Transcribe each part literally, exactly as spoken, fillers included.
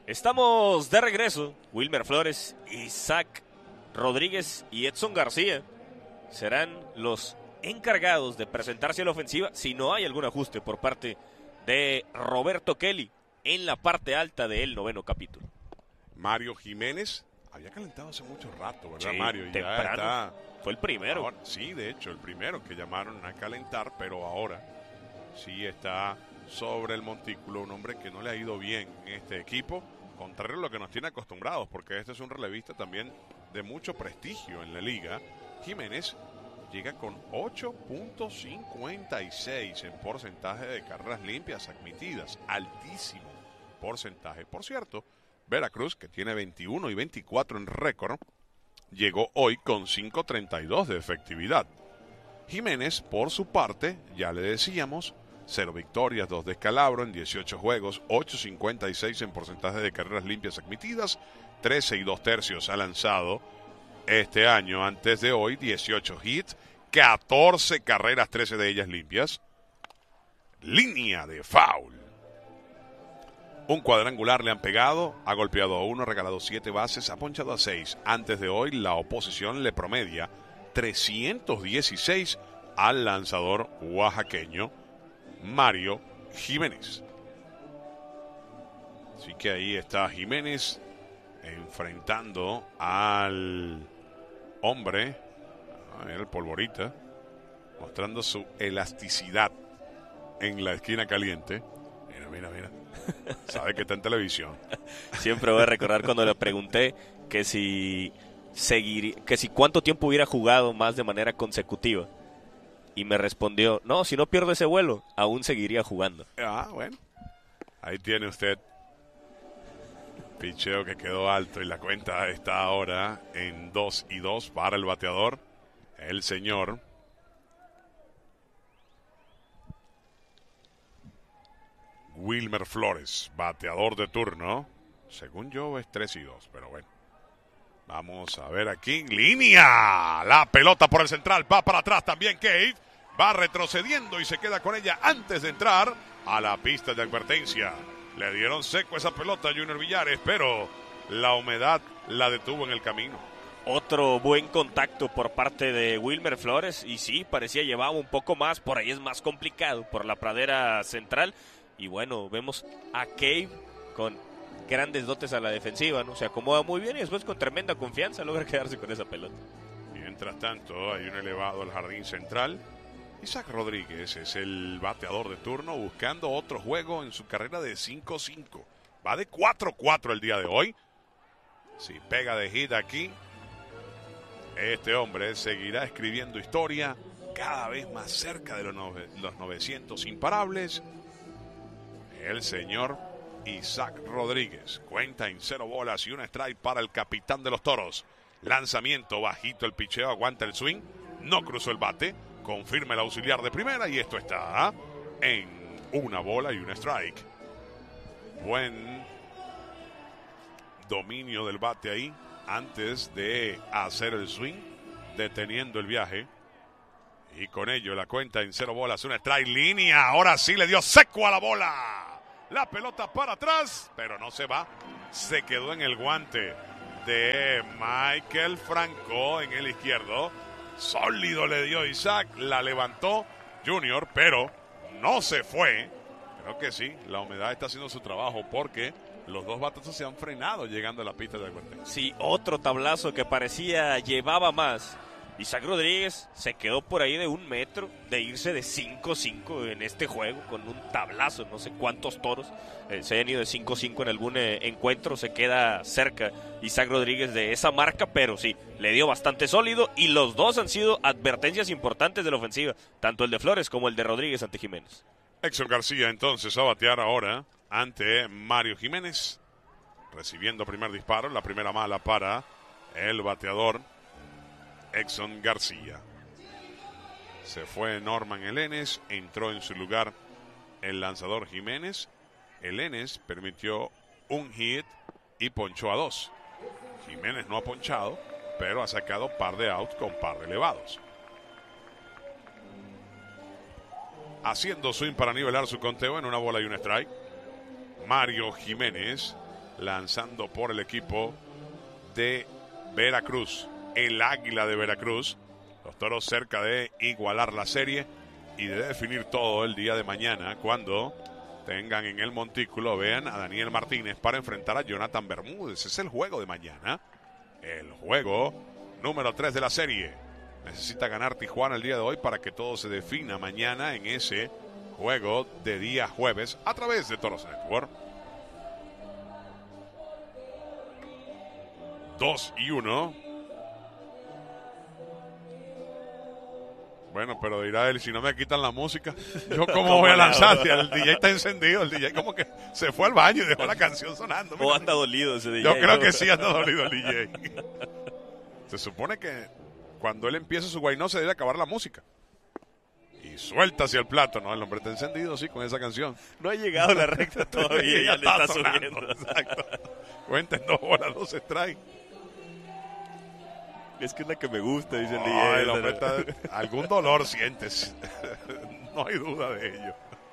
Estamos de regreso. Wilmer Flores, Isaac Rodríguez y Edson García serán los encargados de presentarse a la ofensiva si no hay algún ajuste por parte de Roberto Kelly en la parte alta del noveno capítulo. Mario Jiménez había calentado hace mucho rato, ¿verdad, Sí, Mario? Y temprano. ya está. Fue el primero. Ahora, sí, de hecho, el primero que llamaron a calentar, pero ahora sí está sobre el montículo, un hombre que no le ha ido bien en este equipo, contrario a lo que nos tiene acostumbrados, porque este es un relevista también de mucho prestigio en la liga. Jiménez llega con ocho punto cincuenta y seis en porcentaje de carreras limpias admitidas, altísimo porcentaje. Por cierto, Veracruz, que tiene veintiuno y veinticuatro en récord, llegó hoy con cinco treinta y dos de efectividad. Jiménez, por su parte, ya le decíamos, cero victorias, dos descalabro en dieciocho juegos, ocho cincuenta y seis en porcentaje de carreras limpias admitidas, trece y dos tercios ha lanzado este año. Antes de hoy, dieciocho hits, catorce carreras, trece de ellas limpias. Línea de foul. Un cuadrangular le han pegado, ha golpeado a uno, regalado siete bases, ha ponchado a seis. Antes de hoy, la oposición le promedia trescientos dieciséis al lanzador oaxaqueño Mario Jiménez. Así que ahí está Jiménez enfrentando al hombre, el polvorita, mostrando su elasticidad en la esquina caliente. Mira, mira, mira. Sabe que está en televisión. Siempre voy a recordar cuando le pregunté que si seguiría, que si cuánto tiempo hubiera jugado más de manera consecutiva. Y me respondió, no, si no pierdo ese vuelo, aún seguiría jugando. Ah, bueno. Ahí tiene usted. Picheo que quedó alto y la cuenta está ahora en dos y dos para el bateador, el señor Wilmer Flores, bateador de turno. Según yo es tres y dos, pero bueno. Vamos a ver aquí. ¡Línea! La pelota por el central, va para atrás también Cade. Va retrocediendo y se queda con ella antes de entrar a la pista de advertencia. Le dieron seco esa pelota a Junior Villares, pero la humedad la detuvo en el camino. Otro buen contacto por parte de Wilmer Flores. Y sí, parecía llevaba un poco más. Por ahí es más complicado, por la pradera central. Y bueno, vemos a Cave con grandes dotes a la defensiva, ¿no? Se acomoda muy bien y después con tremenda confianza logra quedarse con esa pelota. Mientras tanto, hay un elevado al jardín central. Isaac Rodríguez es el bateador de turno buscando otro juego en su carrera de cinco cinco. Va de cuatro cuatro el día de hoy. Si pega de hit aquí, este hombre seguirá escribiendo historia cada vez más cerca de los, nove, los novecientos imparables. El señor Isaac Rodríguez. Cuenta en cero bolas y un strike para el capitán de los Toros. Lanzamiento bajito, el picheo, aguanta el swing. No cruzó el bate. Confirma el auxiliar de primera y esto está en una bola y un strike. Buen dominio del bate ahí antes de hacer el swing, deteniendo el viaje. Y con ello la cuenta en cero bolas, un strike, línea. Ahora sí le dio seco a la bola. La pelota para atrás, pero no se va. Se quedó en el guante de Michael Franco en el izquierdo. Sólido le dio Isaac, la levantó Junior, pero no se fue. Creo que sí, la humedad está haciendo su trabajo porque los dos batazos se han frenado llegando a la pista de advertencia. Sí, otro tablazo que parecía llevaba más. Isaac Rodríguez se quedó por ahí de un metro de irse de cinco cinco en este juego con un tablazo. No sé cuántos toros eh, se han ido de cinco cinco en algún eh, encuentro. Se queda cerca Isaac Rodríguez de esa marca, pero sí, le dio bastante sólido y los dos han sido advertencias importantes de la ofensiva, tanto el de Flores como el de Rodríguez ante Jiménez. Exxon García entonces a batear ahora ante Mario Jiménez, recibiendo primer disparo, la primera mala para el bateador Exxon García. Se fue Norman Elenes, entró en su lugar el lanzador Jiménez. Elenes permitió un hit y ponchó a dos. Jiménez no ha ponchado, pero ha sacado par de outs con par de elevados. Haciendo swing para nivelar su conteo en una bola y un strike. Mario Jiménez lanzando por el equipo de Veracruz, el Águila de Veracruz. Los Toros cerca de igualar la serie y de definir todo el día de mañana cuando tengan en el montículo, vean a Daniel Martínez para enfrentar a Jonathan Bermúdez. Es el juego de mañana, el juego número tres de la serie. Necesita ganar Tijuana el día de hoy para que todo se defina mañana en ese juego de día jueves a través de Toros Network. Dos y uno. Bueno, pero dirá él, si no me quitan la música, ¿yo cómo voy a lanzar? Si el D J está encendido, el D J como que se fue al baño y dejó la canción sonando. O anda dolido ese D J. Yo creo que sí anda dolido el D J. Se supone que cuando él empieza su guayno se debe acabar la música. Y suelta hacia el plato, ¿no? El hombre está encendido, sí, con esa canción. No ha llegado a la recta todavía, ya, ya le está, está subiendo. Exacto. Cuenten dos bolas, dos strikes. Es que es la que me gusta, dice el no, D J. El hombre está, algún dolor sientes. No hay duda de ello.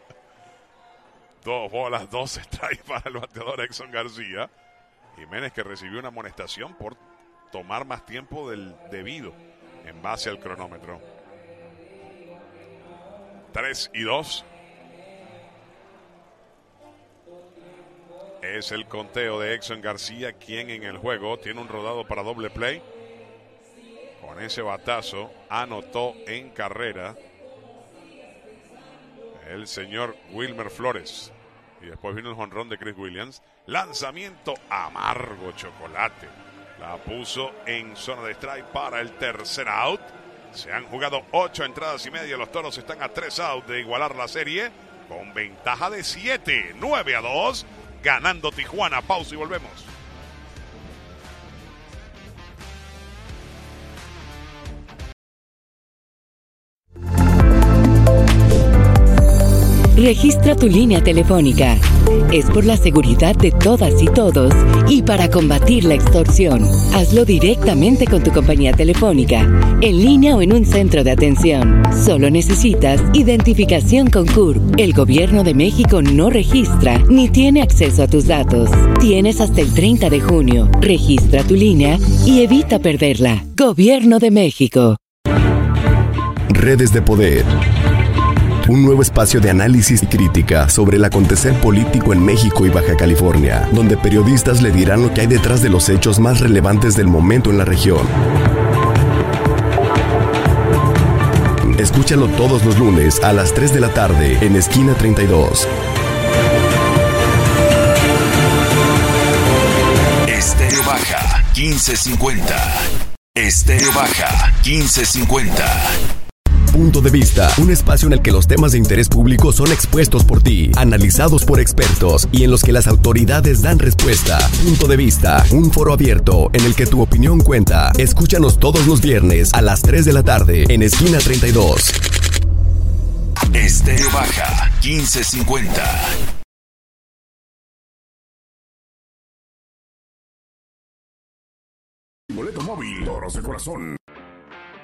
Dos bolas, dos strikes para el bateador Exxon García. Jiménez, que recibió una amonestación por tomar más tiempo del debido en base al cronómetro. Tres y dos. Es el conteo de Exxon García, quien en el juego tiene un rodado para doble play. Con ese batazo anotó en carrera el señor Wilmer Flores. Y después vino el jonrón de Chris Williams. Lanzamiento amargo, chocolate. La puso en zona de strike para el tercer out. Se han jugado ocho entradas y media. Los Toros están a tres outs de igualar la serie con ventaja de siete, nueve a dos. Ganando Tijuana. Pausa y volvemos. Registra tu línea telefónica. Es por la seguridad de todas y todos y para combatir la extorsión. Hazlo directamente con tu compañía telefónica, en línea o en un centro de atención. Solo necesitas identificación con C U R P. El Gobierno de México no registra ni tiene acceso a tus datos. Tienes hasta el treinta de junio. Registra tu línea y evita perderla. Gobierno de México. Redes de Poder. Un nuevo espacio de análisis y crítica sobre el acontecer político en México y Baja California, donde periodistas le dirán lo que hay detrás de los hechos más relevantes del momento en la región. Escúchalo todos los lunes a las tres de la tarde en Esquina treinta y dos. Estéreo Baja quince cincuenta. Estéreo Baja quince cincuenta. Punto de Vista, un espacio en el que los temas de interés público son expuestos por ti, analizados por expertos y en los que las autoridades dan respuesta. Punto de Vista, un foro abierto en el que tu opinión cuenta. Escúchanos todos los viernes a las tres de la tarde en Esquina treinta y dos. Estéreo Baja quince cincuenta. Boleto móvil, Toros de Corazón.